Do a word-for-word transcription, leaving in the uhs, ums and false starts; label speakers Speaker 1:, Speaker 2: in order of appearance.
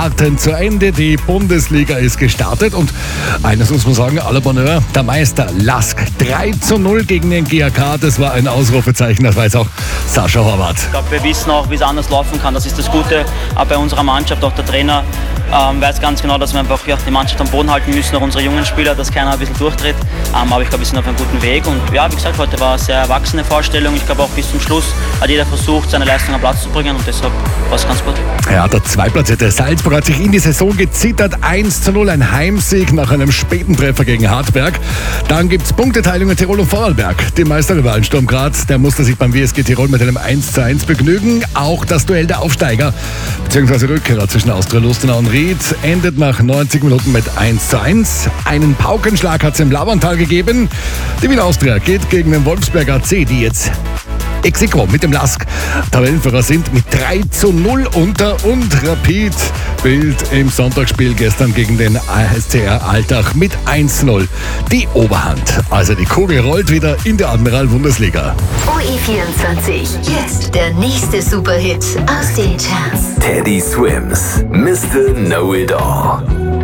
Speaker 1: warten zu Ende. Die Bundesliga ist gestartet und eines muss man sagen, à la Bonheur, der Meister Lask drei zu null gegen den G A K. Das war ein Ausrufezeichen, das weiß auch Sascha Horvath.
Speaker 2: Ich glaube, wir wissen auch, wie es anders laufen kann. Das ist das Gute auch bei unserer Mannschaft. Auch der Trainer ähm, weiß ganz genau, dass wir einfach ja, die Mannschaft am Boden halten müssen, auch unsere jungen Spieler, dass keiner ein bisschen durchdreht. Ähm, aber ich glaube, wir sind auf einem guten Weg. Und ja, wie gesagt, heute war eine sehr erwachsene Vorstellung. Ich glaube auch bis zum Schluss hat jeder versucht, seine Leistung am Platz zu bringen und deshalb war es ganz gut.
Speaker 1: Ja, der zweitplatzierte Salzburg hat sich in die Saison gezittert. eins zu null, ein Heimsieg nach einem späten Treffer gegen Hartberg. Dann gibt es Punkteteilungen Tirol und Vorarlberg. Die Meisterrivalen Sturm Graz, der musste sich beim W S G Tirol mit einem eins zu eins begnügen. Auch das Duell der Aufsteiger bzw. Rückkehrer zwischen Austria Lustenau und Ried endet nach neunzig Minuten mit eins zu eins. Einen Paukenschlag hat es im Lavantal gegeben. Die Wiener Austria geht gegen den Wolfsberger A C, die jetzt ex aequo mit dem Lask Tabellenführer sind, mit drei zu null unter, und Rapid bildet im Sonntagsspiel gestern gegen den A S C R Altach mit eins zu null die Oberhand. Also die Kugel rollt wieder in der Admiral-Bundesliga.
Speaker 3: O E vierundzwanzig, jetzt der nächste Superhit aus den Charts.
Speaker 4: Teddy Swims, Mister Know It All.